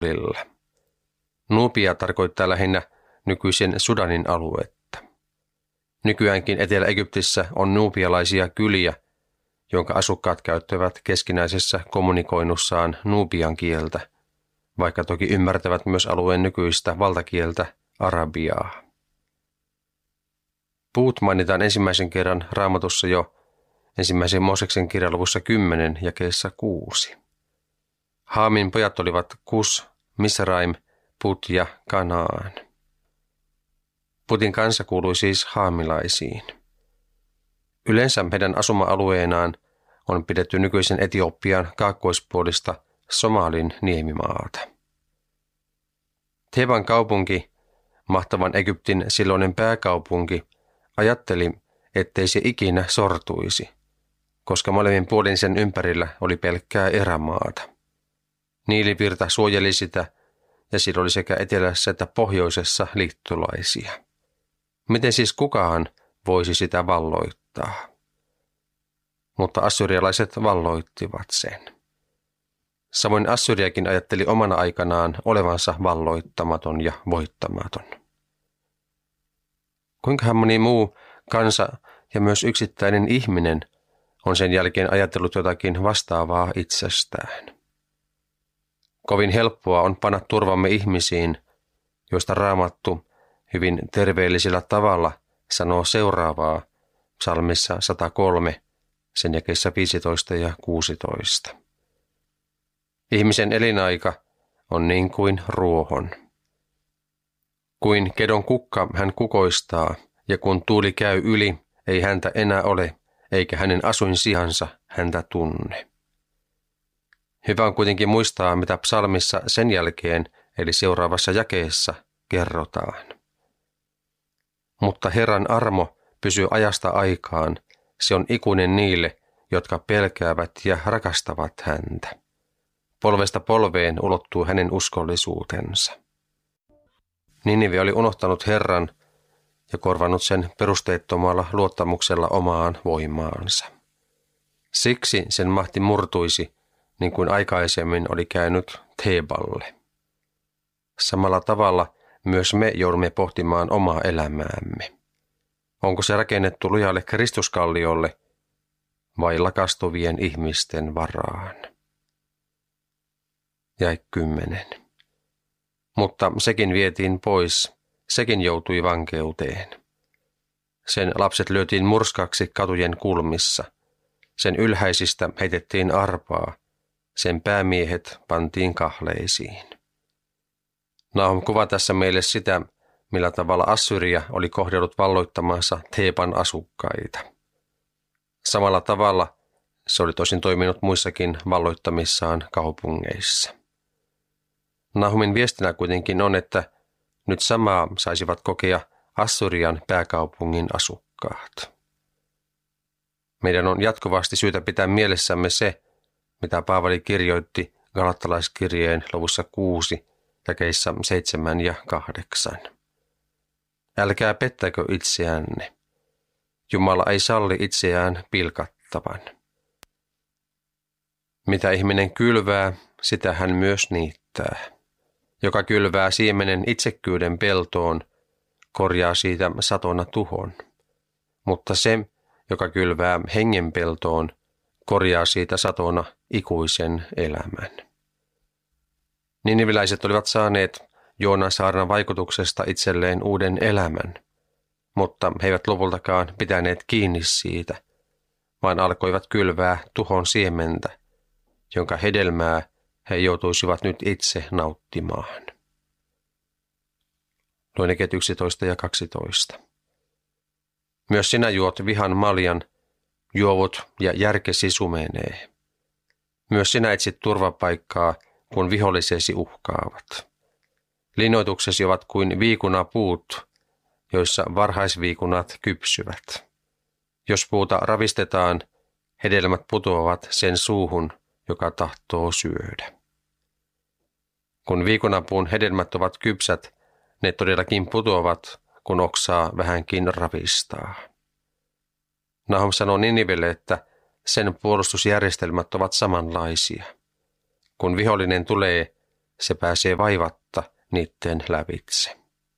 Nubilla. Nubia tarkoittaa lähinnä nykyisen Sudanin aluetta. Nykyäänkin Etelä-Egyptissä on nubialaisia kyliä, jonka asukkaat käyttävät keskinäisessä kommunikoinnussaan nubian kieltä, vaikka toki ymmärtävät myös alueen nykyistä valtakieltä arabiaa. Puut mainitaan ensimmäisen kerran Raamatussa jo ensimmäisen Mooseksen kirjan luvussa 10 jakeessa 6. Haamin pojat olivat Kus, Misraim, Put ja Kanaan. Putin kansa kuului siis haamilaisiin. Yleensä heidän asuma-alueenaan on pidetty nykyisen Etiopian kaakkoispuolista Somalin niemimaata. Theban kaupunki, mahtavan Egyptin silloinen pääkaupunki, ajatteli, ettei se ikinä sortuisi, koska molemmin puolin sen ympärillä oli pelkkää erämaata. Niilivirta suojeli sitä ja sillä oli sekä etelässä että pohjoisessa liittolaisia. Miten siis kukaan voisi sitä valloittaa? Mutta assyrialaiset valloittivat sen. Samoin Assyriakin ajatteli omana aikanaan olevansa valloittamaton ja voittamaton. Kuinkahan moni muu kansa ja myös yksittäinen ihminen on sen jälkeen ajatellut jotakin vastaavaa itsestään? Kovin helppoa on panna turvamme ihmisiin, joista Raamattu hyvin terveellisellä tavalla sanoo seuraavaa psalmissa 103, sen jakeissa 15 ja 16. Ihmisen elinaika on niin kuin ruohon. Kuin kedon kukka hän kukoistaa, ja kun tuuli käy yli, ei häntä enää ole, eikä hänen asuinsihansa häntä tunne. Hyvä on kuitenkin muistaa, mitä psalmissa sen jälkeen, eli seuraavassa jakeessa, kerrotaan. Mutta Herran armo pysyy ajasta aikaan, se on ikuinen niille, jotka pelkäävät ja rakastavat häntä. Polvesta polveen ulottuu hänen uskollisuutensa. Ninive oli unohtanut Herran ja korvannut sen perusteettomalla luottamuksella omaan voimaansa. Siksi sen mahti murtuisi, niin kuin aikaisemmin oli käynyt Theballe. Samalla tavalla myös me joudumme pohtimaan omaa elämäämme. Onko se rakennettu lujalle Kristuskalliolle vai lakastuvien ihmisten varaan? Jae 10. Mutta sekin vietiin pois, sekin joutui vankeuteen. Sen lapset lyötiin murskaksi katujen kulmissa, sen ylhäisistä heitettiin arpaa, sen päämiehet pantiin kahleisiin. Nahum kuvaa tässä meille sitä, millä tavalla Assyria oli kohdellut valloittamansa Theban asukkaita. Samalla tavalla se oli tosin toiminut muissakin valloittamissaan kaupungeissa. Nahumin viestinä kuitenkin on, että nyt samaa saisivat kokea Assyrian pääkaupungin asukkaat. Meidän on jatkuvasti syytä pitää mielessämme se, mitä Paavali kirjoitti Galattalaiskirjeen luvussa 6, jakeissa 7 ja 8. Älkää pettäkö itseänne. Jumala ei salli itseään pilkattavan. Mitä ihminen kylvää, sitä hän myös niittää. Joka kylvää siemenen itsekkyyden peltoon, korjaa siitä satona tuhon. Mutta se, joka kylvää hengen peltoon, korjaa siitä satona ikuisen elämän. Niniviläiset olivat saaneet Joonan saarnan vaikutuksesta itselleen uuden elämän, mutta he eivät lopultakaan pitäneet kiinni siitä, vaan alkoivat kylvää tuhon siementä, jonka hedelmää he joutuisivat nyt itse nauttimaan. Luen jakeet 11 ja 12. Myös sinä juot vihan maljan, juovut ja järkesi sumenee. Myös sinä etsit turvapaikkaa, kun vihollisesi uhkaavat. Linnoituksesi ovat kuin viikunapuut, joissa varhaisviikunat kypsyvät. Jos puuta ravistetaan, hedelmät putoavat sen suuhun, joka tahtoo syödä. Kun viikunapuun hedelmät ovat kypsät, ne todellakin putoavat, kun oksaa vähänkin ravistaa. Nahum sanoo Ninivelle, että sen puolustusjärjestelmät ovat samanlaisia. Kun vihollinen tulee, se pääsee vaivatta niiden lävitse.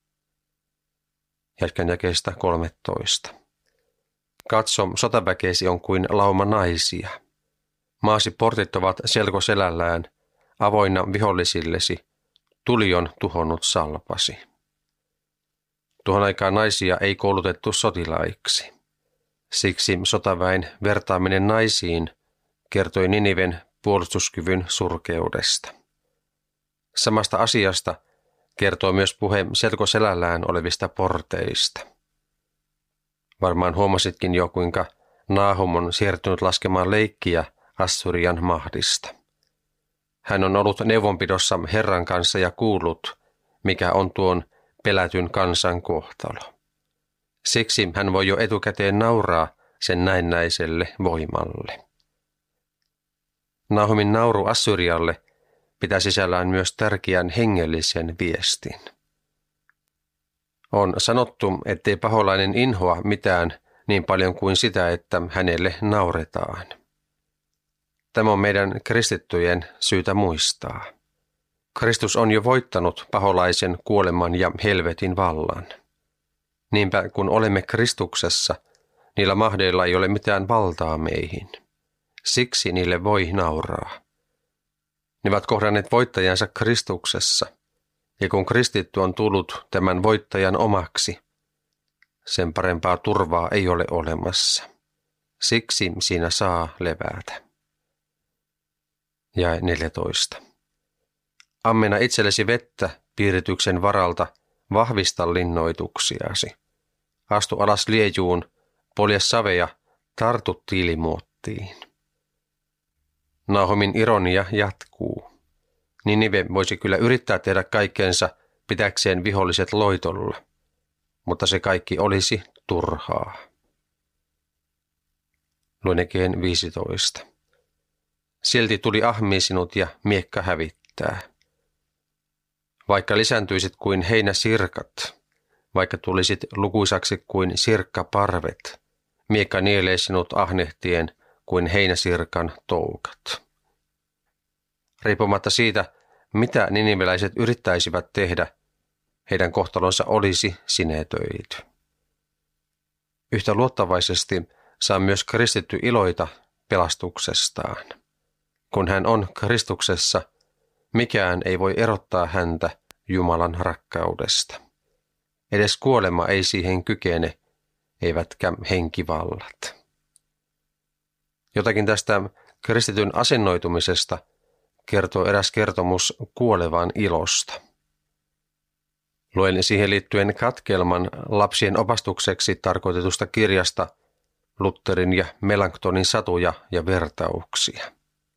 Jatkan jakeesta 13. Katso, sotaväkesi on kuin lauma naisia. Maasi portit ovat selkoselällään, avoinna vihollisillesi, tuli on tuhonnut salpasi. Tuohon aikaan naisia ei koulutettu sotilaiksi. Siksi sotaväen vertaaminen naisiin kertoi Niniven puolustuskyvyn surkeudesta. Samasta asiasta kertoo myös puhe selkoselällään olevista porteista. Varmaan huomasitkin jo, kuinka Naahum on siirtynyt laskemaan leikkiä Assyrian mahdista. Hän on ollut neuvonpidossa Herran kanssa ja kuullut, mikä on tuon pelätyn kansan kohtalo. Siksi hän voi jo etukäteen nauraa sen näennäiselle voimalle. Naahumin nauru Assyrialle pitää sisällään myös tärkeän hengellisen viestin. On sanottu, ettei paholainen inhoa mitään niin paljon kuin sitä, että hänelle nauretaan. Tämä on meidän kristittyjen syytä muistaa. Kristus on jo voittanut paholaisen kuoleman ja helvetin vallan. Niinpä kun olemme Kristuksessa, niillä mahdeilla ei ole mitään valtaa meihin. Siksi niille voi nauraa. Ne ovat kohdanneet voittajansa Kristuksessa, ja kun kristitty on tullut tämän voittajan omaksi, sen parempaa turvaa ei ole olemassa. Siksi siinä saa levätä. Jae 14. Ammenna itsellesi vettä piirityksen varalta, vahvista linnoituksiasi. Astu alas liejuun, polje saveja, tartu tiilimuottiin. Naahumin ironia jatkuu. Ninive voisi kyllä yrittää tehdä kaikkensa pitäkseen viholliset loitolla, mutta se kaikki olisi turhaa. Luen jakeen 15. Silti tuli ahmii sinut ja miekka hävittää. Vaikka lisääntyisit kuin heinäsirkat, vaikka tulisit lukuisaksi kuin sirkkaparvet, miekka nielee sinut ahnehtien kuin heinäsirkan toukat. Riippumatta siitä, mitä niniveläiset yrittäisivät tehdä, heidän kohtalonsa olisi sinetöity. Yhtä luottavaisesti saa myös kristitty iloita pelastuksestaan. Kun hän on Kristuksessa, mikään ei voi erottaa häntä Jumalan rakkaudesta. Edes kuolema ei siihen kykene, eivätkä henkivallat. Jotakin tästä kristityn asennoitumisesta kertoo eräs kertomus kuolevan ilosta. Luen siihen liittyen katkelman lapsien opastukseksi tarkoitetusta kirjasta Lutherin ja Melanchtonin satuja ja vertauksia.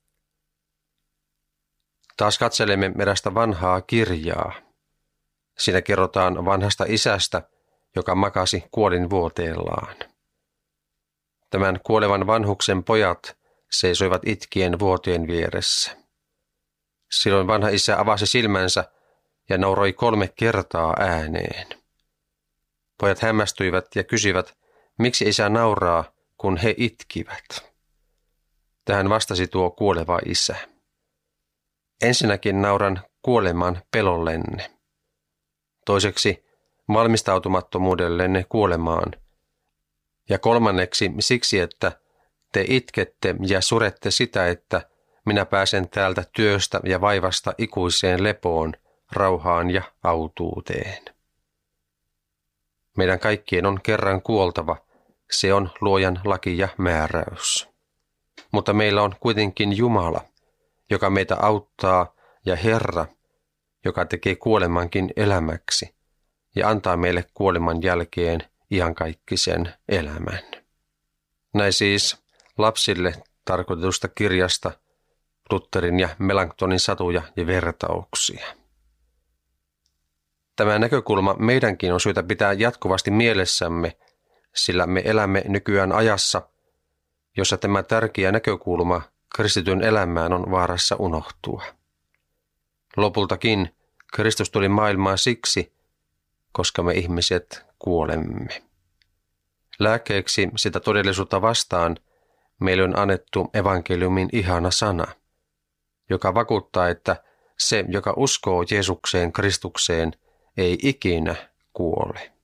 Taas katselemme erästä vanhaa kirjaa. Siinä kerrotaan vanhasta isästä, joka makasi kuolinvuoteellaan. Tämän kuolevan vanhuksen pojat seisoivat itkien vuoteen vieressä. Silloin vanha isä avasi silmänsä ja nauroi 3 kertaa ääneen. Pojat hämmästyivät ja kysyivät, miksi isä nauraa, kun he itkivät. Tähän vastasi tuo kuoleva isä. Ensinnäkin nauran kuoleman pelollenne. Toiseksi valmistautumattomuudellenne kuolemaan. Ja kolmanneksi siksi, että te itkette ja surette sitä, että minä pääsen täältä työstä ja vaivasta ikuiseen lepoon, rauhaan ja autuuteen. Meidän kaikkien on kerran kuoltava, se on luojan laki ja määräys. Mutta meillä on kuitenkin Jumala, joka meitä auttaa, ja Herra, joka tekee kuolemankin elämäksi ja antaa meille kuoleman jälkeen iankaikkisen elämän. Näin siis lapsille tarkoitetusta kirjasta Lutherin ja Melanchtonin satuja ja vertauksia. Tämä näkökulma meidänkin on syytä pitää jatkuvasti mielessämme, sillä me elämme nykyään ajassa, jossa tämä tärkeä näkökulma kristityn elämään on vaarassa unohtua. Lopultakin Kristus tuli maailmaan siksi, koska me ihmiset kuolemme. Lääkkeeksi sitä todellisuutta vastaan meille on annettu evankeliumin ihana sana, joka vakuuttaa, että Se, joka uskoo Jeesukseen Kristukseen, ei ikinä kuole.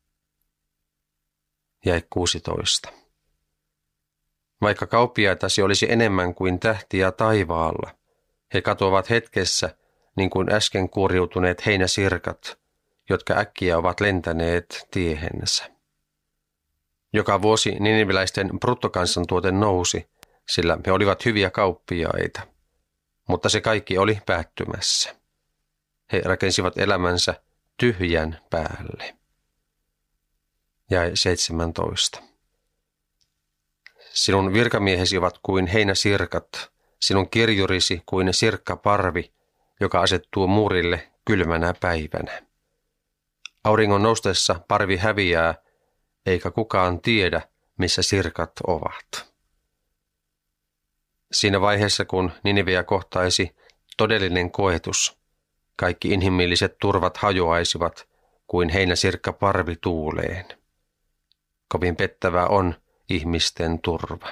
Jae 16. Vaikka kauppiaitasi olisi enemmän kuin tähtiä taivaalla, he katoavat hetkessä niin kuin äsken kuoriutuneet heinäsirkat, jotka äkkiä ovat lentäneet tiehensä. Joka vuosi niniveläisten bruttokansantuote nousi, sillä he olivat hyviä kauppiaita, mutta se kaikki oli päättymässä. He rakensivat elämänsä tyhjän päälle. Jae 17. Sinun virkamiehesi ovat kuin heinäsirkat, sinun kirjurisi kuin sirkkaparvi, joka asettuu muurille kylmänä päivänä. Auringon noustessa parvi häviää, eikä kukaan tiedä, missä sirkat ovat. Siinä vaiheessa, kun Niniveä kohtaisi todellinen koetus, kaikki inhimilliset turvat hajoaisivat kuin heinäsirkka parvi tuuleen. Kovin pettävää on ihmisten turva.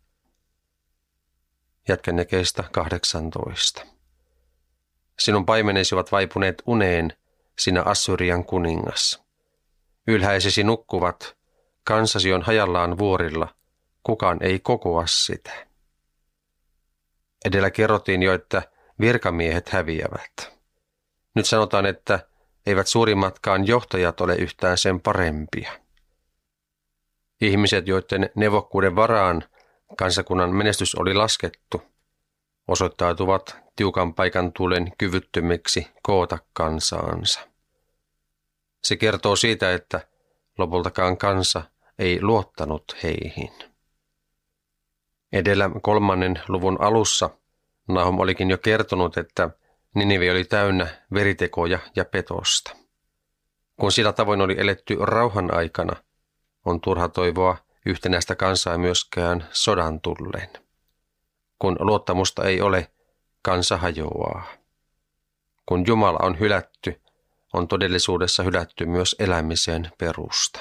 Jatkan jakeesta 18. Sinun paimenesi ovat vaipuneet uneen, sinä Assyrian kuningas. Ylhäisesi nukkuvat, kansasi on hajallaan vuorilla, kukaan ei kokoa sitä. Edellä kerrottiin jo, että virkamiehet häviävät. Nyt sanotaan, että eivät suurimmatkaan johtajat ole yhtään sen parempia. Ihmiset, joiden neuvokkuuden varaan kansakunnan menestys oli laskettu, osoittautuvat tiukan paikan tullen kyvyttömiksi koota kansaansa. Se kertoo siitä, että lopultakaan kansa ei luottanut heihin. Edellä 3. luvun alussa Nahum olikin jo kertonut, että Ninive oli täynnä veritekoja ja petosta. Kun sillä tavoin oli eletty rauhan aikana, on turha toivoa yhtenäistä kansaa myöskään sodan tulleen. Kun luottamusta ei ole, kansa hajoaa. Kun Jumala on hylätty, on todellisuudessa hylätty myös elämisen perusta.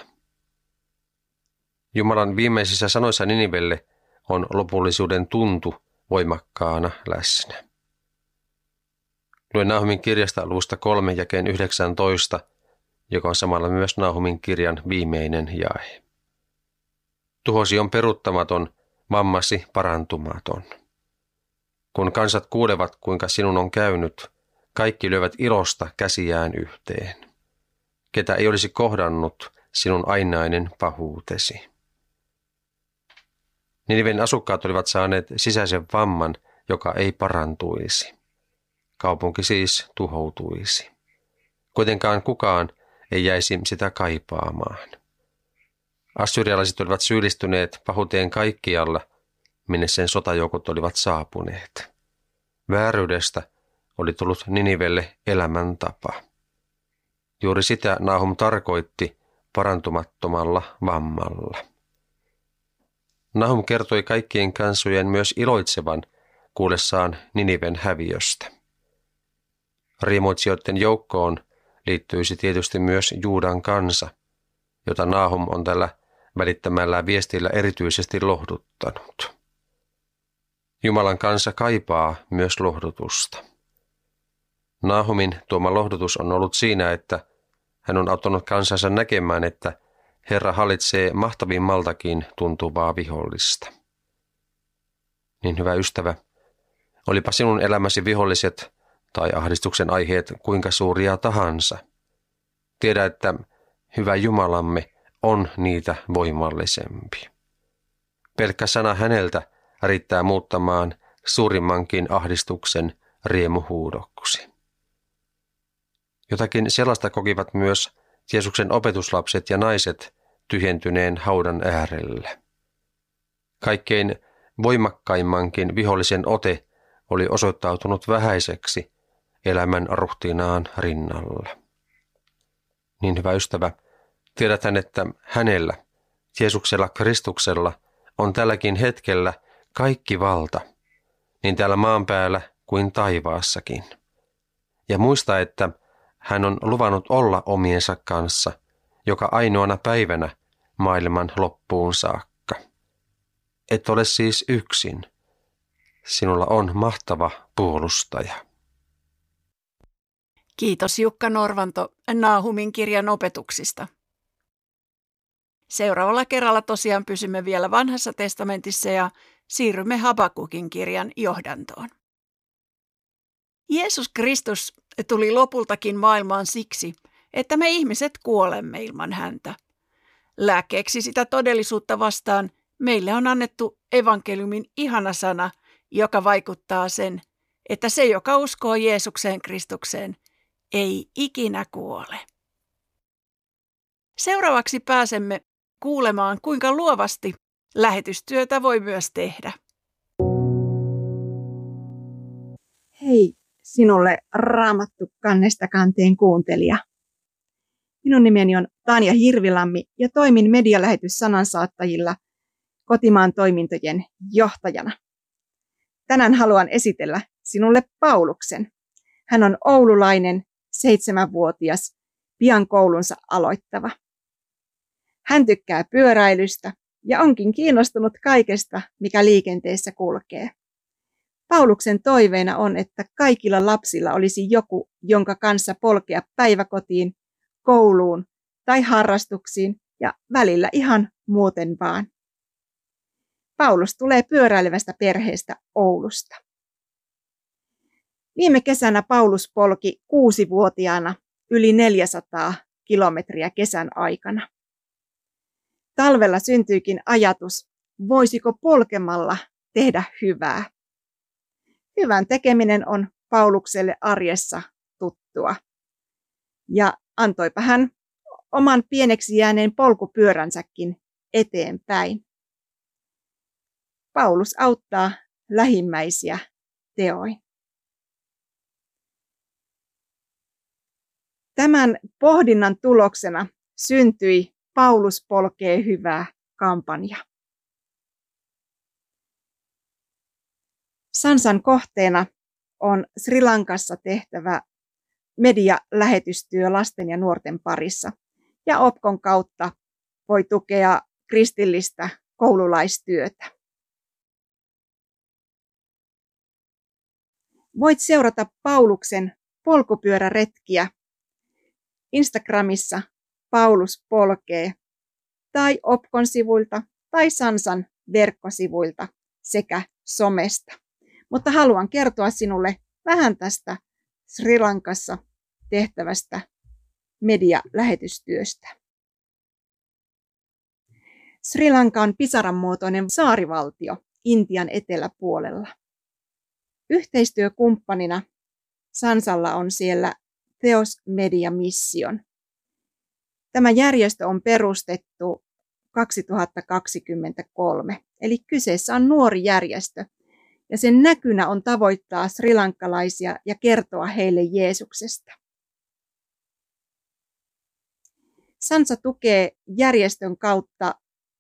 Jumalan viimeisissä sanoissa Ninivelle on lopullisuuden tuntu voimakkaana läsnä. Luen Nahumin kirjasta luvusta 3 jakeen 19, joka on samalla myös Nahumin kirjan viimeinen jae. Tuhosi on peruuttamaton, vammasi parantumaton. Kun kansat kuulevat, kuinka sinun on käynyt, kaikki lyövät ilosta käsiään yhteen. Ketä ei olisi kohdannut sinun ainainen pahuutesi. Niniven asukkaat olivat saaneet sisäisen vamman, joka ei parantuisi. Kaupunki siis tuhoutuisi. Kuitenkaan kukaan ei jäisi sitä kaipaamaan. Assyrialaiset olivat syyllistyneet pahuuteen kaikkialla, minne sen sotajoukot olivat saapuneet. Vääryydestä oli tullut Ninivelle elämäntapa. Juuri sitä Nahum tarkoitti parantumattomalla vammalla. Nahum kertoi kaikkien kansojen myös iloitsevan kuullessaan Niniven häviöstä. Riemuitsijoiden joukkoon liittyisi tietysti myös Juudan kansa, jota Nahum on tällä välittämällä viestillä erityisesti lohduttanut. Jumalan kansa kaipaa myös lohdutusta. Nahumin tuoma lohdutus on ollut siinä, että hän on auttanut kansansa näkemään, että Herra hallitsee mahtavimmaltakin tuntuvaa vihollista. Niin hyvä ystävä, olipa sinun elämäsi viholliset tai ahdistuksen aiheet kuinka suuria tahansa. Tiedä, että hyvä Jumalamme on niitä voimallisempi. Pelkkä sana häneltä riittää muuttamaan suurimmankin ahdistuksen riemuhuudoksi. Jotakin sellaista kokivat myös Jeesuksen opetuslapset ja naiset tyhjentyneen haudan äärellä. Kaikkein voimakkaimmankin vihollisen ote oli osoittautunut vähäiseksi elämän ruhtinaan rinnalla. Niin hyvä ystävä, tiedäthän, että hänellä, Jeesuksella Kristuksella, on tälläkin hetkellä kaikki valta, niin täällä maan päällä kuin taivaassakin. Ja muista, että hän on luvannut olla omiensa kanssa joka ainoana päivänä maailman loppuun saakka. Et ole siis yksin. Sinulla on mahtava puolustaja. Kiitos Jukka Norvanto Naahumin kirjan opetuksista. Seuraavalla kerralla tosiaan pysymme vielä Vanhassa testamentissa ja siirrymme Habakukin kirjan johdantoon. Jeesus Kristus tuli lopultakin maailmaan siksi, että me ihmiset kuolemme ilman häntä. Lääkkeeksi sitä todellisuutta vastaan meille on annettu evankeliumin ihana sana, joka vaikuttaa sen, että se, joka uskoo Jeesukseen Kristukseen, ei ikinä kuole. Seuraavaksi pääsemme kuulemaan, kuinka luovasti lähetystyötä voi myös tehdä. Hei sinulle Raamattu kannesta kanteen kuuntelija. Minun nimeni on Tanja Hirvilammi ja toimin medialähetyssanansaattajilla kotimaan toimintojen johtajana. Tänään haluan esitellä sinulle Pauluksen. Hän on oululainen, 7-vuotias, pian koulunsa aloittava. Hän tykkää pyöräilystä ja onkin kiinnostunut kaikesta, mikä liikenteessä kulkee. Pauluksen toiveena on, että kaikilla lapsilla olisi joku, jonka kanssa polkea päiväkotiin, kouluun tai harrastuksiin ja välillä ihan muuten vaan. Paulus tulee pyöräilevästä perheestä Oulusta. Viime kesänä Paulus polki 6-vuotiaana yli 400 kilometriä kesän aikana. Talvella syntyikin ajatus, voisiko polkemalla tehdä hyvää. Hyvän tekeminen on Paulukselle arjessa tuttua. Ja antoipa hän oman pieneksi jääneen polkupyöränsäkin eteenpäin. Paulus auttaa lähimmäisiä teoin. Tämän pohdinnan tuloksena syntyi Paulus polkee hyvää -kampanja. Sansan kohteena on Sri Lankassa tehtävä medialähetystyö lasten ja nuorten parissa, ja OPKon kautta voi tukea kristillistä koululaistyötä. Voit seurata Pauluksen polkupyöräretkiä Instagramissa Paulus polkee tai OPKon sivuilta tai Sansan verkkosivuilta sekä somesta. Mutta haluan kertoa sinulle vähän tästä Sri Lankassa tehtävästä medialähetystyöstä. Sri Lanka on pisaran muotoinen saarivaltio Intian eteläpuolella. Yhteistyökumppanina Sansalla on siellä Theos Media Mission. Tämä järjestö on perustettu 2023, eli kyseessä on nuori järjestö, ja sen näkynä on tavoittaa srilankalaisia ja kertoa heille Jeesuksesta. Sansa tukee järjestön kautta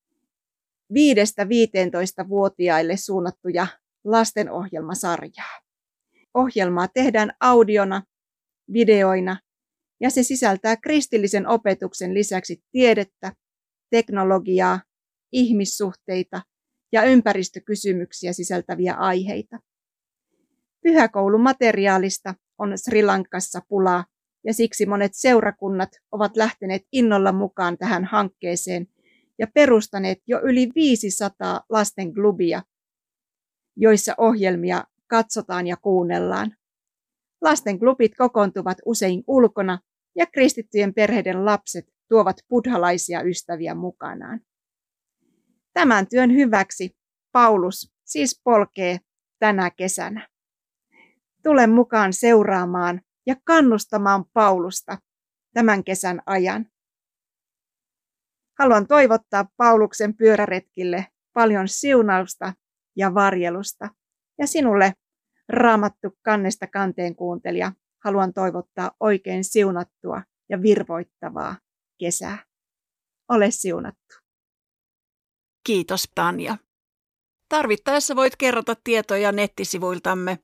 5–15-vuotiaille suunnattuja lastenohjelmasarjaa. Ohjelmaa tehdään audiona, videoina ja se sisältää kristillisen opetuksen lisäksi tiedettä, teknologiaa, ihmissuhteita ja ympäristökysymyksiä sisältäviä aiheita. Pyhäkoulumateriaalista on Sri Lankassa pulaa ja siksi monet seurakunnat ovat lähteneet innolla mukaan tähän hankkeeseen ja perustaneet jo yli 500 lastenklubia, joissa ohjelmia katsotaan ja kuunnellaan. Lastenklubit kokoontuvat usein ulkona ja kristittyjen perheiden lapset tuovat buddhalaisia ystäviä mukanaan. Tämän työn hyväksi Paulus siis polkee tänä kesänä. Tule mukaan seuraamaan ja kannustamaan Paulusta tämän kesän ajan. Haluan toivottaa Pauluksen pyöräretkille paljon siunausta ja varjelusta. Ja sinulle, Raamattu kannesta kanteen kuuntelija, haluan toivottaa oikein siunattua ja virvoittavaa kesää. Ole siunattu. Kiitos Tanja. Tarvittaessa voit kerrota tietoja nettisivuiltamme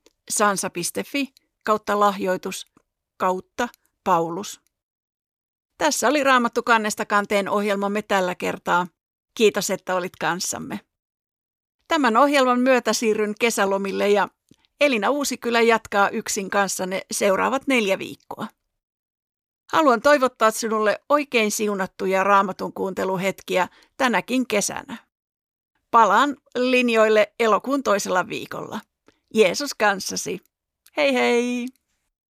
sansa.fi/lahjoitus/Paulus. Tässä oli Raamattu kannesta kanteen ohjelmamme tällä kertaa. Kiitos, että olit kanssamme. Tämän ohjelman myötä siirryn kesälomille ja Elina Uusikylä jatkaa yksin kanssanne seuraavat 4 viikkoa. Haluan toivottaa sinulle oikein siunattuja Raamatun kuunteluhetkiä tänäkin kesänä. Palaan linjoille elokuun toisella viikolla. Jeesus kanssasi. Hei hei!